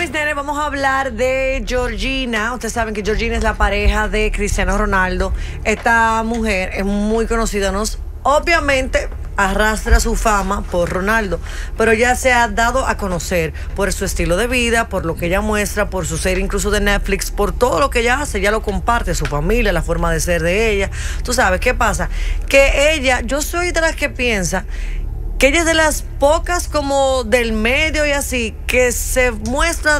Anyways, nene, vamos a hablar de Georgina. Ustedes saben que Georgina es la pareja de Cristiano Ronaldo. Esta mujer es muy conocida, ¿no? Obviamente arrastra su fama por Ronaldo, pero ya se ha dado a conocer por su estilo de vida, por lo que ella muestra, por su serie incluso de Netflix, por todo lo que ella hace. Ella lo comparte, su familia, la forma de ser de ella. Tú sabes, ¿qué pasa? Que ella, yo soy de las que piensa que ella es de las pocas como del medio y así, que se muestra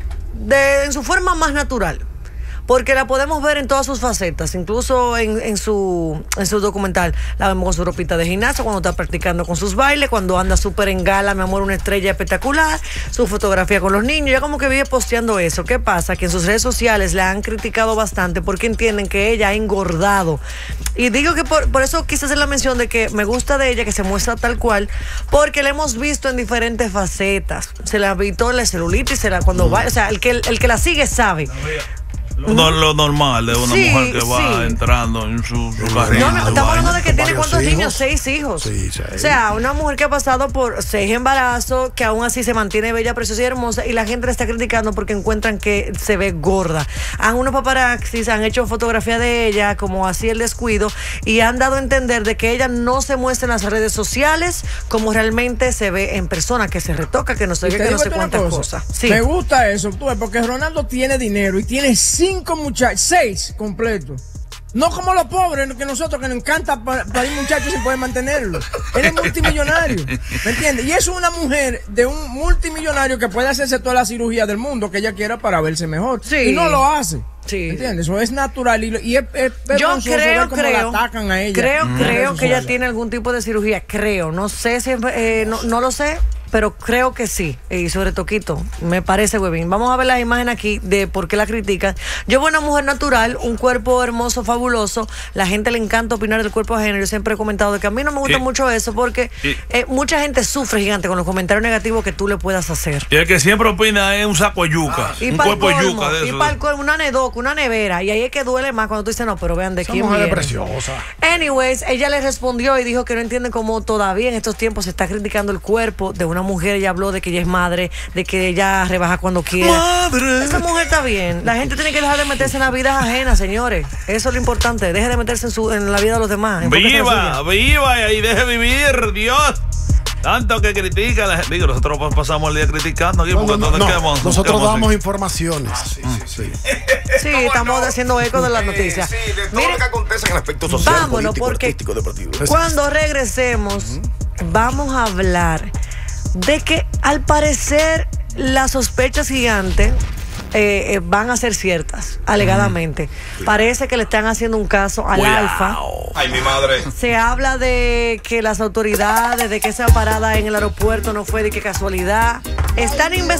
en su forma más natural. Porque la podemos ver en todas sus facetas, incluso en su documental. La vemos con su ropita de gimnasio, cuando está practicando con sus bailes, cuando anda súper en gala, mi amor, una estrella espectacular, su fotografía con los niños, ya como que vive posteando eso. ¿Qué pasa? Que en sus redes sociales la han criticado bastante porque entienden que ella ha engordado. Y digo que por eso quise hacer la mención de que me gusta de ella, que se muestra tal cual, porque la hemos visto en diferentes facetas. Se la ha visto en la celulitis, cuando va, o sea, el que la sigue sabe. Lo normal de una mujer que va entrando en su carrera. No, estamos hablando de que tiene ¿cuántos niños? 6 hijos. Sí, 6. O sea, una mujer que ha pasado por 6 embarazos, que aún así se mantiene bella, preciosa y hermosa, y la gente la está criticando porque encuentran que se ve gorda. Unos paparazzis han hecho fotografía de ella, como así el descuido, y han dado a entender de que ella no se muestra en las redes sociales como realmente se ve en persona, que se retoca, que no sé qué, que no sé cuántas cosas. Sí. Me gusta eso, porque Ronaldo tiene dinero y tiene 5 muchachos, 6 completos. No como los pobres, que nosotros, que nos encanta parir muchachos sin poder mantenerlos. Él es multimillonario, ¿me entiendes? Y es una mujer de un multimillonario que puede hacerse toda la cirugía del mundo que ella quiera para verse mejor. Sí. Y no lo hace. Sí. ¿Entiendes? Eso es natural y es yo creo la atacan a ella. Creo que ella tiene algún tipo de cirugía, creo. No sé si no lo sé, pero creo que sí. Y sobre Toquito, me parece, huevín. Vamos a ver la imagen aquí de por qué la critican. Yo veo una mujer natural, un cuerpo hermoso, fabuloso. La gente le encanta opinar del cuerpo ajeno. Yo siempre he comentado de que a mí no me gusta mucho eso porque mucha gente sufre gigante con los comentarios negativos que tú le puedas hacer. Y el que siempre opina es un saco de yuca. Un cuerpo de yuca de eso. Y para el colmo, una nedoca, una nevera. Y ahí es que duele más cuando tú dices, no, pero vean de quién viene. Preciosa. Anyways, ella le respondió y dijo que no entiende cómo todavía en estos tiempos se está criticando el cuerpo de una mujer. Ella habló de que ella es madre, de que ella rebaja cuando quiera. ¡Madre! Esa mujer está bien. La gente tiene que dejar de meterse en las vidas ajenas, señores. Eso es lo importante. Deje de meterse en la vida de los demás. ¡Viva! ¡Viva! Y deje vivir, Dios. Tanto que critica la gente. Digo, nosotros pasamos el día criticando aquí porque nosotros damos informaciones. Sí, estamos haciendo eco de las noticias. Sí, de todo lo que acontece en el aspecto social, vámonos, político, porque artístico, deportivo. Cuando regresemos, vamos a hablar de que al parecer las sospechas gigantes van a ser ciertas, alegadamente. Parece que le están haando un caso al Alfa. Ay, mi madre. Se habla de que las autoridades, de que esa parada en el aeropuerto no fue de que casualidad. Están investigando.